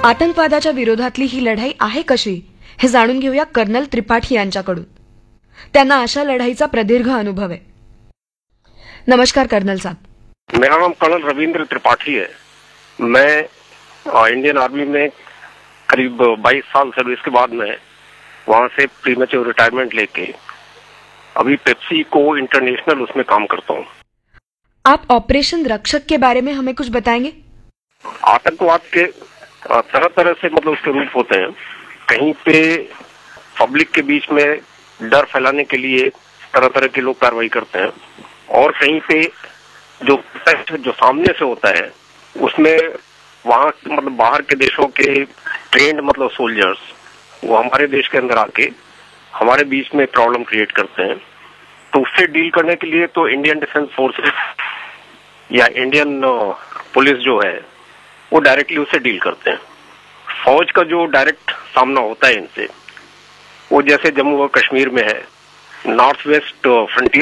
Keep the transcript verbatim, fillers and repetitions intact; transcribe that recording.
आतंकवादाच्या विरोधातली ही लढाई आहे कशी हे जाणून घेऊया कर्नल त्रिपाठी यांच्याकडून. त्यांना अशा लढाईचा प्रदीर्घ अनुभव आहे. नमस्कार कर्नल साहब. मेरा नाम कर्नल रविंद्र त्रिपाठी है. मैं इंडियन आर्मी में करीब बाईस साल सर्विस के बाद में वहां से प्रीमेच्योर रिटायरमेंट लेके अभी पेप्सी को इंटरनेशनल उसमें काम करता हूँ. आप ऑपरेशन रक्षक के बारे में हमें कुछ बताएंगे? आतंकवाद के तरह तरह से मतलब उसके रूप होते हैं. कहीं पे पब्लिक के बीच में डर फैलाने के लिए तरह तरह के लोग कार्रवाई करते हैं, और कहीं पे जो जो सामने से होता है उसमें वहां मतलब बाहर के देशों के ट्रेंड मतलब सोल्जर्स वो हमारे देश के अंदर आके हमारे बीच में प्रॉब्लम क्रिएट करते हैं. तो उससे डील करने के लिए तो इंडियन डिफेंस फोर्सेस या इंडियन पुलिस जो है वो डायरेक्टली उससे डील करते हैं. फौज का जो डायरेक्ट सामना होता है इनसे वो जैसे जम्मू और कश्मीर में है, नॉर्थ वेस्ट फ्रंटियर